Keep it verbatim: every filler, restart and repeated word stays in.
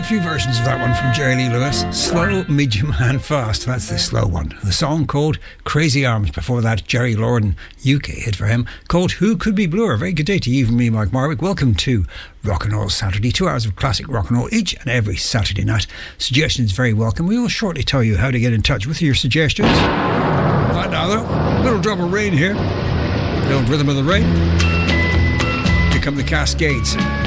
a few versions of that one from Jerry Lee Lewis. Slow, medium and fast. That's the slow one. The song called Crazy Arms. Before that, Jerry Lorden, U K hit for him, called Who Could Be Bluer. Very good day to you from me, Mike Marwick. Welcome to Rock and Roll Saturday. Two hours of classic rock and roll each and every Saturday night. Suggestions very welcome. We will shortly tell you how to get in touch with your suggestions. Right now though, little drop of rain here. Little rhythm of the rain. Here come the Cascades.